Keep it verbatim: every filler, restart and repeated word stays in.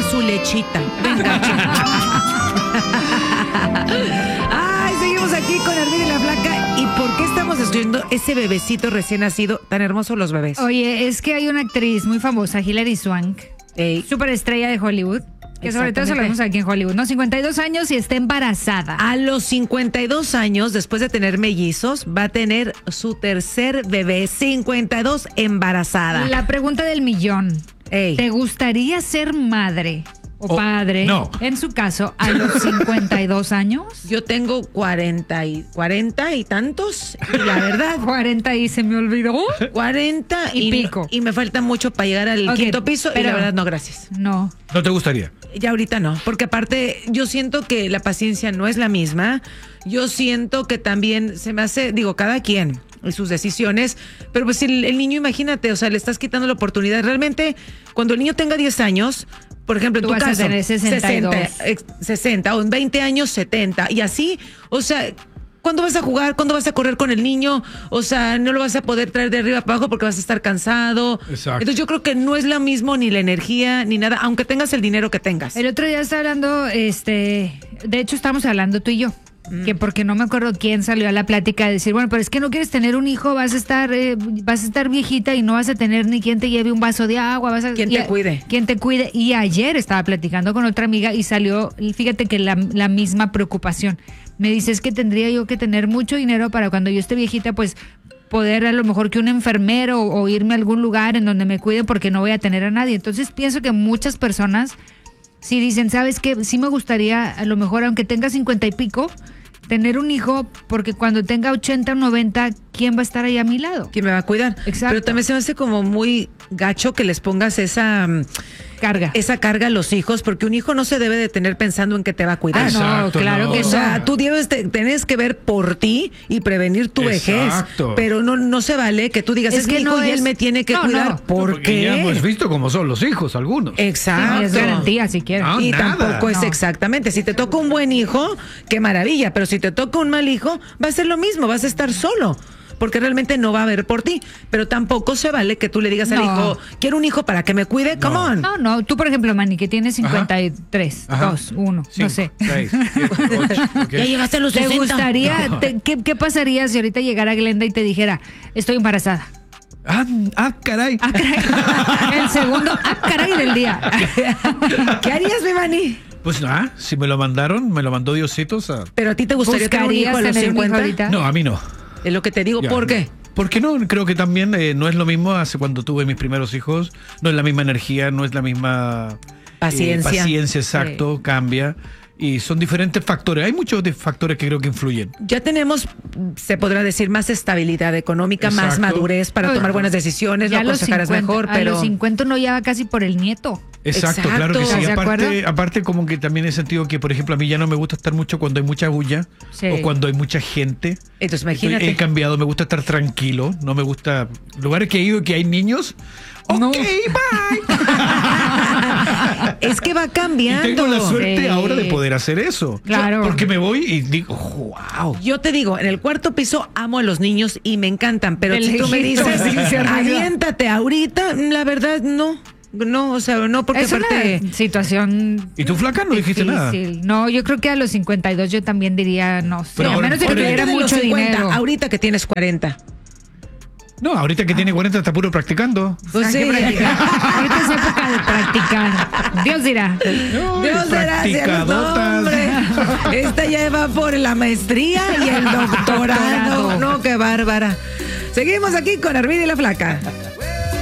su lechita. Venga, Ay, seguimos aquí con Armida y la Flaca. ¿Y por qué estamos destruyendo ese bebecito recién nacido? Tan hermosos los bebés. Oye, es que hay una actriz muy famosa, Hilary Swank, Ey. superestrella de Hollywood, que sobre todo se lo vemos aquí en Hollywood, ¿no? cincuenta y dos años y está embarazada. A los cincuenta y dos años, después de tener mellizos, va a tener su tercer bebé. cincuenta y dos, embarazada. La pregunta del millón. Ey. ¿Te gustaría ser madre o Oh, padre, no. en su caso, a los cincuenta y dos años? Yo tengo cuarenta y, cuarenta y tantos, y la verdad, cuarenta y se me olvidó. cuarenta Y y, pico. y me falta mucho para llegar al Ok, quinto piso, y pero- la verdad no, gracias. No. ¿No te gustaría? Ya ahorita no, porque aparte yo siento que la paciencia no es la misma. Yo siento que también se me hace, digo, cada quien y sus decisiones, pero pues el, el niño, imagínate, o sea, le estás quitando la oportunidad. Realmente, cuando el niño tenga diez años, por ejemplo, en Tú tu vas a caso, tener sesenta y dos. sesenta, ex- sesenta, o en veinte años, setenta, y así, o sea, ¿cuándo vas a jugar? ¿Cuándo vas a correr con el niño? O sea, no lo vas a poder traer de arriba para abajo porque vas a estar cansado. Exacto. Entonces yo creo que no es lo mismo ni la energía ni nada, aunque tengas el dinero que tengas. El otro día estaba hablando, este, de hecho estamos hablando tú y yo, Mm. que porque no me acuerdo quién salió a la plática de decir, bueno, pero es que no quieres tener un hijo, vas a estar, eh, vas a estar viejita y no vas a tener ni quien te lleve un vaso de agua, vas a Quien y te a- cuide. quien te cuide. Y ayer estaba platicando con otra amiga y salió, y fíjate que la, la misma preocupación. Me dice, es que tendría yo que tener mucho dinero para cuando yo esté viejita, pues poder a lo mejor que un enfermero o, o irme a algún lugar en donde me cuiden porque no voy a tener a nadie. Entonces pienso que muchas personas si dicen, ¿sabes qué? Sí me gustaría, a lo mejor, aunque tenga cincuenta y pico, tener un hijo, porque cuando tenga ochenta o noventa, ¿quién va a estar ahí a mi lado? ¿Quién me va a cuidar? Exacto. Pero también se me hace como muy gacho que les pongas esa mm, Carga. esa carga a los hijos, porque un hijo no se debe de tener pensando en que te va a cuidar. Ah, no, Exacto, claro no. que O no. sea, tú debes te- tenés que ver por ti y prevenir tu vejez. Exacto. Pero no, no se vale que tú digas, Es es, que mi hijo no y es- él me tiene que no, cuidar. no. ¿Por Porque qué? ya hemos visto cómo son los hijos, algunos. Exacto. Sí, es garantía, si quieres. Ah, Y nada. tampoco es No. exactamente. Si te toca un buen hijo, qué maravilla. Pero si te toca un mal hijo, va a ser lo mismo, vas a estar solo. Porque realmente no va a haber por ti. Pero tampoco se vale que tú le digas al No. hijo, quiero un hijo para que me cuide. Come on. No, no, tú por ejemplo, Manny, que tienes cincuenta y tres, Ajá. dos, uno, Cinco, no sé. seis, siete, ocho, ok. Ya llegaste a los ¿Te sesenta. gustaría, No. te- qué, qué pasaría si ahorita llegara Glenda y te dijera, estoy embarazada? Ah, ah, caray. Ah, caray. El segundo, ah, caray del día. ¿Qué harías, mi Manny? Pues ah, si me lo mandaron, me lo mandó Diosito. O sea, ¿Pero a ti te gustaría tener un hijo a los ¿Buscarías tener un hijo cincuenta? ahorita? no, a mí no. Es lo que te digo. Ya, ¿Por no. qué? Porque no, creo que también eh, no es lo mismo hace cuando tuve mis primeros hijos, no es la misma energía, no es la misma eh, Paciencia. paciencia, exacto, cambia. Y son diferentes factores. Hay muchos de- factores que creo que influyen. Ya tenemos, se podrá decir, más estabilidad económica, más Exacto. madurez para No, tomar buenas decisiones, Ya lo a los aconsejarás cincuenta, mejor, a pero... los cincuenta uno ya va casi por el nieto. Exacto, Exacto. claro que sí. ¿Estás de Aparte, acuerdo? aparte como que también he sentido que, por ejemplo, a mí ya no me gusta estar mucho cuando hay mucha bulla Sí. o cuando hay mucha gente. Entonces, Estoy- imagínate. He cambiado, me gusta estar tranquilo, no me gusta lugares que he ido que hay niños. Ok, No. bye. Es que va Y cambiando. tengo la suerte Sí. ahora de poder hacer eso. Claro. Porque me voy y digo, wow. Yo te digo, en el cuarto piso amo a los niños y me encantan, pero De si tú me lejitos, dices, sí, se arriba. aviéntate ahorita, la verdad, no. No, o sea, no, porque Es aparte... una situación ¿Y tú, flaca, no dijiste nada? difícil. No, yo creo que a los cincuenta y dos yo también diría no sé. Pero a ahora- menos de que ahora- tuviera de los mucho cincuenta, dinero. ahorita que tienes cuarenta. No, ahorita que tiene cuarenta está puro practicando. Pues Hay sí. que practicar. Ahorita es época de practicar. Dios dirá. Dios gracias, no, practicadotas. hombre. Esta ya va por la maestría y el doctorado. Doctorado. No, qué bárbara. Seguimos aquí con Armida y la Flaca.